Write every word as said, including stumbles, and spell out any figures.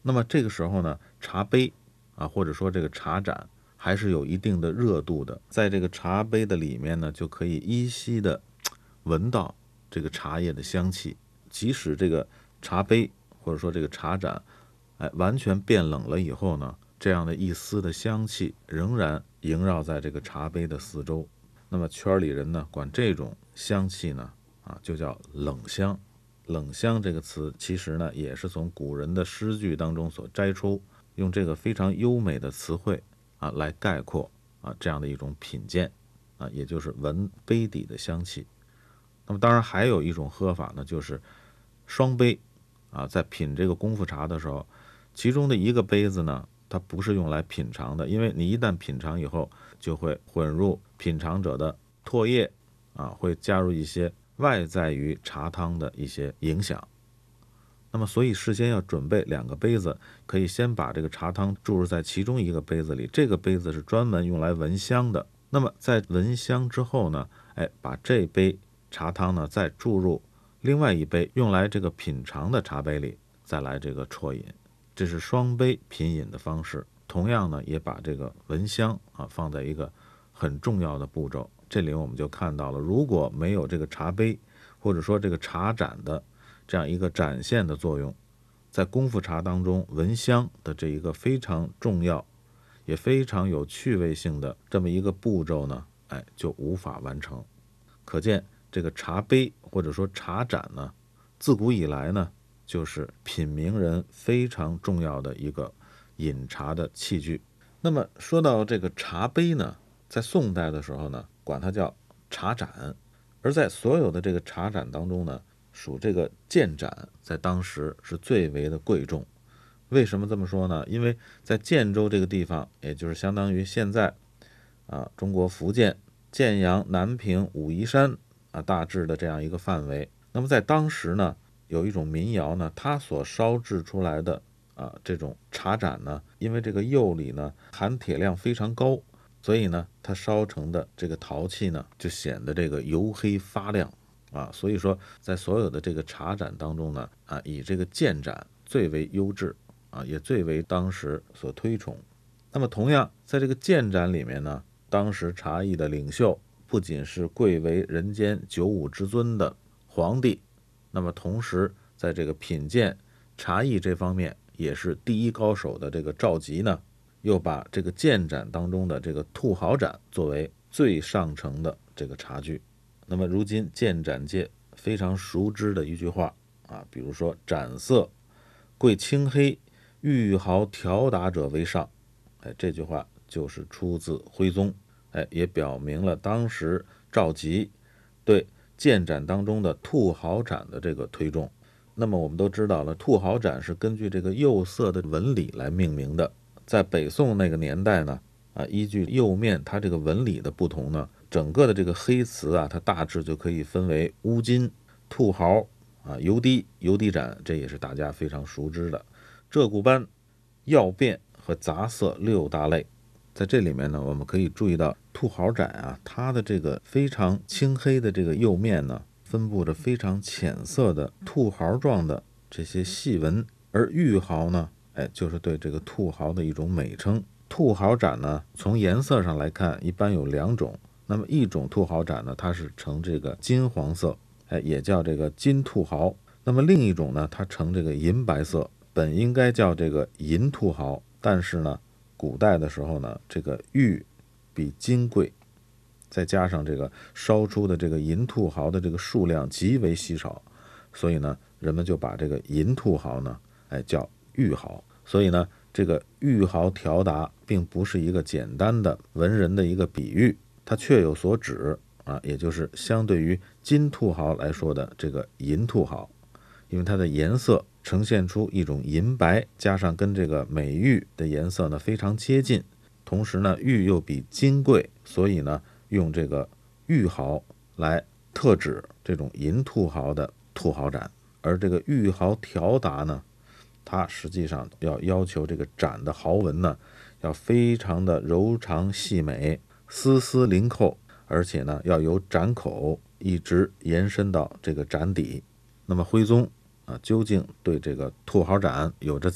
那么这个时候呢，茶杯啊，或者说这个茶盏还是有一定的热度的，在这个茶杯的里面呢，就可以依稀的闻到这个茶叶的香气。即使这个茶杯或者说这个茶盏，哎，完全变冷了以后呢，这样的一丝的香气仍然萦绕在这个茶杯的四周。那么圈里人呢，管这种香气呢，啊，就叫冷香。冷香这个词其实呢，也是从古人的诗句当中所摘出，用这个非常优美的词汇啊来概括啊这样的一种品鉴啊，也就是闻杯底的香气。那么当然还有一种喝法呢，就是双杯啊，在品这个功夫茶的时候，其中的一个杯子呢，它不是用来品尝的，因为你一旦品尝以后，就会混入品尝者的唾液啊，会加入一些外在于茶汤的一些影响。那么所以事先要准备两个杯子，可以先把这个茶汤注入在其中一个杯子里，这个杯子是专门用来闻香的。那么在闻香之后呢，哎，把这杯茶汤呢再注入另外一杯用来这个品尝的茶杯里，再来这个啜饮，这是双杯品饮的方式。同样呢，也把这个闻香啊放在一个很重要的步骤。这里我们就看到了，如果没有这个茶杯或者说这个茶盏的这样一个展现的作用，在功夫茶当中闻香的这一个非常重要也非常有趣味性的这么一个步骤呢，哎，就无法完成。可见这个茶杯或者说茶盏呢，自古以来呢，就是品茗人非常重要的一个饮茶的器具。那么说到这个茶杯呢，在宋代的时候呢，管它叫茶盏，而在所有的这个茶盏当中呢，属这个建盏在当时是最为的贵重。为什么这么说呢？因为在建州这个地方，也就是相当于现在啊中国福建建阳、南平、武夷山啊大致的这样一个范围。那么在当时呢，有一种民窑呢，它所烧制出来的啊这种茶盏呢，因为这个釉里呢含铁量非常高，所以呢它烧成的这个陶器呢就显得这个黝黑发亮啊。所以说在所有的这个茶盏当中呢，啊以这个建盏最为优质啊，也最为当时所推崇。那么同样在这个建盏里面呢，当时茶艺的领袖不仅是贵为人间九五之尊的皇帝，那么同时在这个品鉴茶艺这方面也是第一高手的这个赵佶呢，又把这个建盏当中的这个兔毫盏作为最上乘的这个茶具。那么如今建盏界非常熟知的一句话啊，比如说盏色贵青黑，玉毫调达者为上，哎，这句话就是出自徽宗，哎，也表明了当时赵佶对建盏当中的兔毫盏的这个推重。那么我们都知道了，兔毫盏是根据这个釉色的纹理来命名的。在北宋那个年代呢，啊，依据釉面它这个纹理的不同呢，整个的这个黑瓷啊，它大致就可以分为乌金、兔毫啊、油滴、油滴盏，这也是大家非常熟知的鹧鸪斑、曜变和杂色六大类。在这里面呢，我们可以注意到兔毫盏啊，它的这个非常青黑的这个釉面呢，分布着非常浅色的兔毫状的这些细纹，而玉毫呢，哎，就是对这个兔毫的一种美称。兔毫盏呢，从颜色上来看，一般有两种。那么一种兔毫盏呢，它是呈这个金黄色，哎，也叫这个金兔毫。那么另一种呢，它呈这个银白色，本应该叫这个银兔毫，但是呢，古代的时候呢，这个玉比金贵，再加上这个烧出的这个银兔毫的这个数量极为稀少，所以呢，人们就把这个银兔毫呢，哎，叫玉毫。所以呢，这个玉毫调达并不是一个简单的文人的一个比喻，它确有所指啊，也就是相对于金兔毫来说的这个银兔毫，因为它的颜色呈现出一种银白，加上跟这个美玉的颜色呢非常接近，同时呢玉又比金贵，所以呢用这个玉毫来特指这种银兔毫的兔毫盏。而这个玉毫调达呢，它实际上要要求这个盏的毫纹呢要非常的柔长细美，丝丝临扣，而且呢要由盏口一直延伸到这个盏底。那么徽宗啊，究竟对这个兔毫盏有着